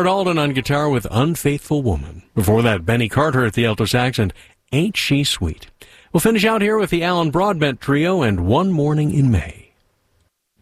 Stuart Alden on guitar with Unfaithful Woman. Before that, Benny Carter at the alto sax and Ain't She Sweet. We'll finish out here with the Alan Broadbent Trio and One Morning in May.